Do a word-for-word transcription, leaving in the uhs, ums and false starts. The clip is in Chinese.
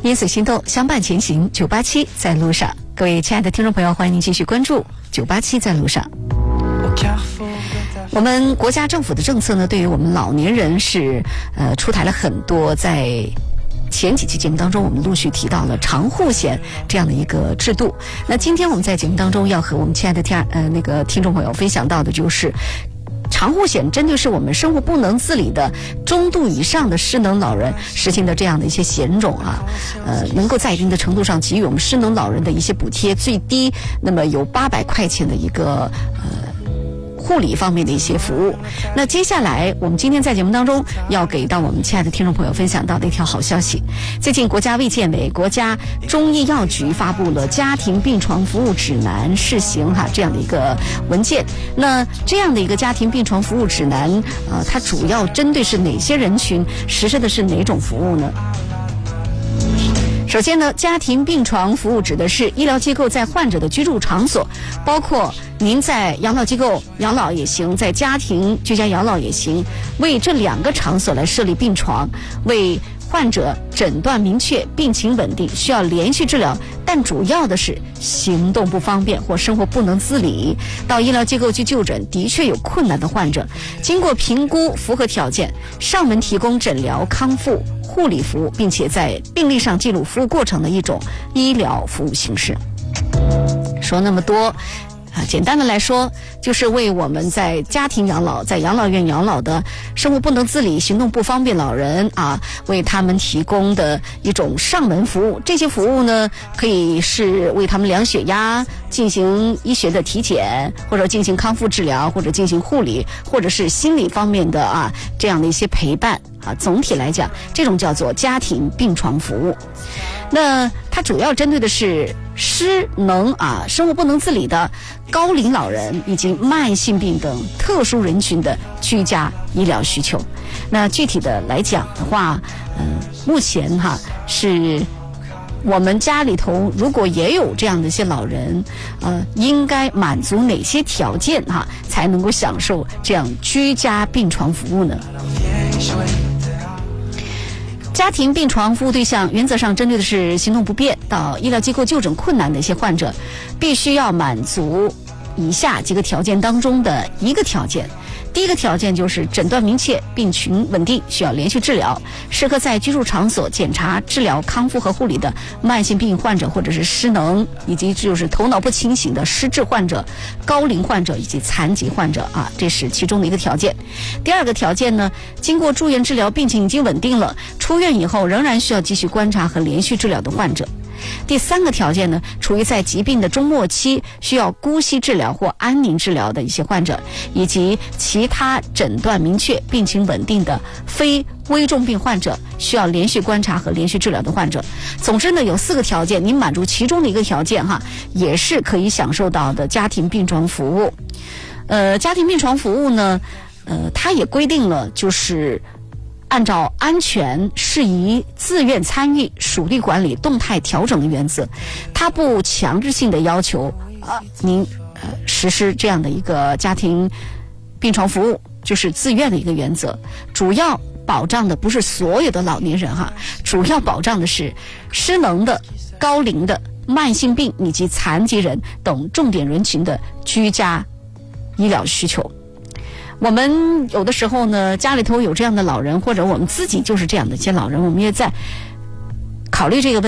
因此心动，相伴前行。九八七在路上，各位亲爱的听众朋友，欢迎您继续关注九八七在路上。我们国家政府的政策呢，对于我们老年人是呃出台了很多。在前几期节目当中，我们陆续提到了长护险这样的一个制度。那今天我们在节目当中要和我们亲爱的听呃那个听众朋友分享到的就是长护险针对是我们生活不能自理的中度以上的失能老人实行的这样的一些险种啊，呃，能够在一定的程度上给予我们失能老人的一些补贴，最低那么有八百块钱的一个呃。护理方面的一些服务。那接下来我们今天在节目当中要给到我们亲爱的听众朋友分享到的一条好消息，最近国家卫健委、国家中医药局发布了家庭病床服务指南试行哈这样的一个文件。那这样的一个家庭病床服务指南呃，它主要针对是哪些人群，实施的是哪种服务呢？首先呢，家庭病床服务指的是医疗机构在患者的居住场所，包括您在养老机构养老也行，在家庭居家养老也行，为这两个场所来设立病床，为患者诊断明确、病情稳定、需要连续治疗，但主要的是行动不方便或生活不能自理，到医疗机构去就诊的确有困难的患者，经过评估符合条件，上门提供诊疗、康复、护理服务，并且在病历上记录服务过程的一种医疗服务形式。说那么多啊，简单的来说，就是为我们在家庭养老、在养老院养老的生活不能自理、行动不方便老人啊，为他们提供的一种上门服务。这些服务呢，可以是为他们量血压、进行医学的体检，或者进行康复治疗，或者进行护理，或者是心理方面的啊这样的一些陪伴啊。总体来讲，这种叫做家庭病床服务。那它主要针对的是失能啊、生活不能自理的高龄老人以及慢性病等特殊人群的居家医疗需求。那具体的来讲的话，嗯、呃，目前哈是我们家里头如果也有这样的一些老人，呃，应该满足哪些条件哈，才能够享受这样居家病床服务呢？家庭病床服务对象原则上针对的是行动不便到医疗机构就诊困难的一些患者，必须要满足以下几个条件当中的一个条件。第一个条件就是诊断明确、病情稳定、需要连续治疗，适合在居住场所检查、治疗、康复和护理的慢性病患者或者是失能，以及就是头脑不清醒的失智患者、高龄患者以及残疾患者啊，这是其中的一个条件。第二个条件呢，经过住院治疗，病情已经稳定了，出院以后仍然需要继续观察和连续治疗的患者。第三个条件呢，处于在疾病的中末期需要姑息治疗或安宁治疗的一些患者，以及其他诊断明确、病情稳定的非危重病患者，需要连续观察和连续治疗的患者。总之呢，有四个条件，您满足其中的一个条件哈，也是可以享受到的家庭病床服务。呃，家庭病床服务呢，呃，它也规定了就是按照安全、适宜、自愿参与、属地管理、动态调整的原则，它不强制性的要求啊，您呃实施这样的一个家庭病床服务，就是自愿的一个原则。主要保障的不是所有的老年人哈，主要保障的是失能的、高龄的、慢性病以及残疾人等重点人群的居家医疗需求。我们有的时候呢，家里头有这样的老人，或者我们自己就是这样的一些老人，我们也在考虑这个问题。